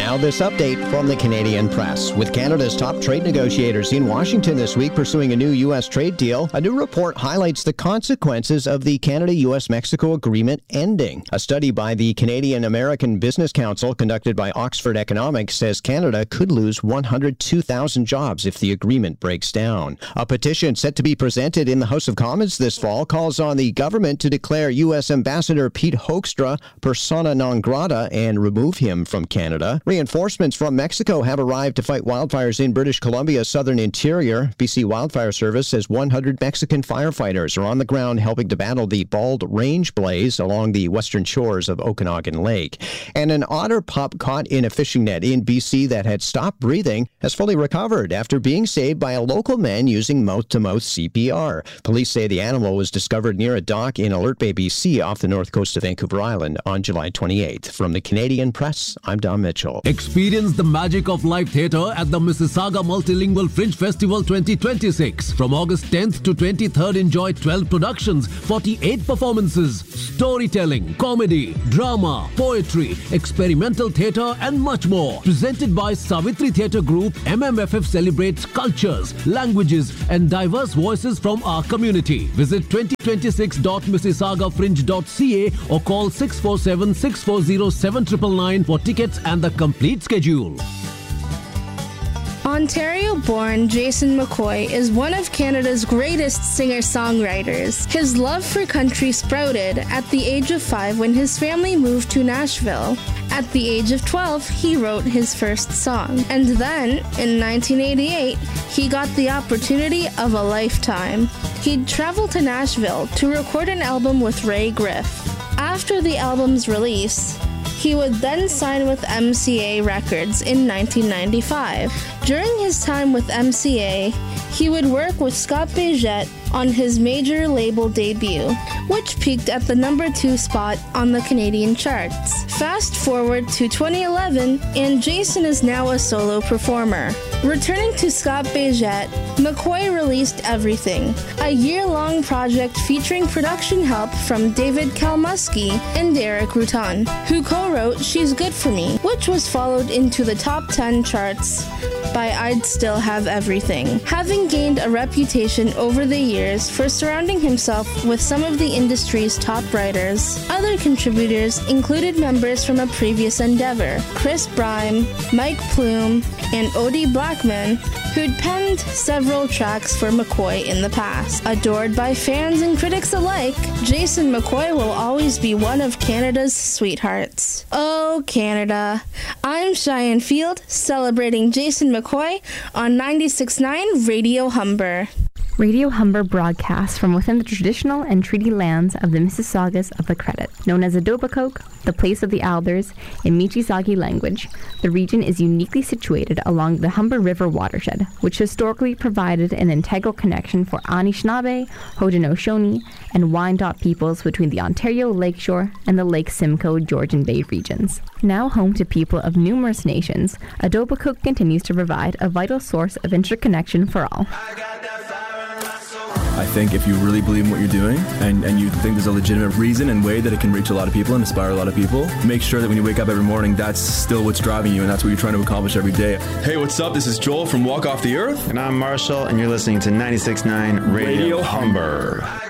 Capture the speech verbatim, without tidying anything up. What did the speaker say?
Now this update from the Canadian Press. With Canada's top trade negotiators in Washington this week pursuing a new U S trade deal, a new report highlights the consequences of the Canada-U S Mexico agreement ending. A study by the Canadian-American Business Council conducted by Oxford Economics says Canada could lose one hundred two thousand jobs if the agreement breaks down. A petition set to be presented in the House of Commons this fall calls on the government to declare U S Ambassador Pete Hoekstra persona non grata and remove him from Canada. Reinforcements from Mexico have arrived to fight wildfires in British Columbia's southern interior. B C Wildfire Service says one hundred Mexican firefighters are on the ground helping to battle the bald range blaze along the western shores of Okanagan Lake. And an otter pup caught in a fishing net in B C that had stopped breathing has fully recovered after being saved by a local man using mouth-to-mouth C P R. Police say the animal was discovered near a dock in Alert Bay, B C, off the north coast of Vancouver Island on July twenty-eighth. From the Canadian Press, I'm Don Mitchell. Experience the magic of live theatre at the Mississauga Multilingual Fringe Festival twenty twenty-six. From August tenth to twenty-third, enjoy twelve productions, forty-eight performances, storytelling, comedy, drama, poetry, experimental theatre and much more. Presented by Savitri Theatre Group, M M F F celebrates cultures, languages and diverse voices from our community. Visit twenty twenty-six dot mississauga fringe dot c a or call six four seven, six four zero, seven nine nine nine for tickets and the complete schedule. Ontario-born Jason McCoy is one of Canada's greatest singer-songwriters. His love for country sprouted at the age of five when his family moved to Nashville. At the age of twelve, he wrote his first song. And then, in nineteen eighty-eight, he got the opportunity of a lifetime. He'd traveled to Nashville to record an album with Ray Griff. After the album's release, he would then sign with M C A Records in nineteen ninety-five. During his time with M C A, he would work with Scott Bégette on his major label debut, which peaked at the number two spot on the Canadian charts. Fast forward to twenty eleven, and Jason is now a solo performer. Returning to Scott Bégette, McCoy released Everything, a year-long project featuring production help from David Kalmusky and Derek Rutan, who co-wrote She's Good For Me, which was followed into the top ten charts by I'd Still Have Everything. Having gained a reputation over the years for surrounding himself with some of the industry's top writers, other contributors included members from a previous endeavor, Chris Brime, Mike Plume, and Odie Blackman, who'd penned several tracks for McCoy in the past. Adored by fans and critics alike, Jason McCoy will always be one of Canada's sweethearts. Oh, Canada. I'm Cheyenne Field, celebrating Jason McCoy on ninety-six point nine Radio Humber. Radio Humber broadcasts from within the traditional and treaty lands of the Mississaugas of the Credit. Known as Etobicoke, the place of the Alders, in Michizagi language, the region is uniquely situated along the Humber River watershed, which historically provided an integral connection for Anishinaabe, Haudenosaunee, and Wyandot peoples between the Ontario Lakeshore and the Lake Simcoe Georgian Bay regions. Now home to people of numerous nations, Etobicoke continues to provide a vital source of interconnection for all. I think if you really believe in what you're doing and, and you think there's a legitimate reason and way that it can reach a lot of people and inspire a lot of people, make sure that when you wake up every morning, that's still what's driving you and that's what you're trying to accomplish every day. Hey, what's up? This is Joel from Walk Off the Earth. And I'm Marshall, and you're listening to ninety-six point nine Radio, Radio Humber. Humber.